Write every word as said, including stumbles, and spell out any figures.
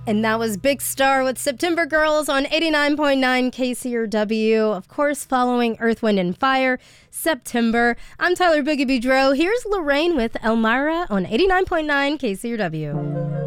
And that was Big Star with September Girls on eighty-nine point nine K C R W. Of course, following Earth, Wind, and Fire, September. I'm Tyler Boogie Boudreaux. Here's Lorraine with Elmira on eighty-nine point nine K C R W.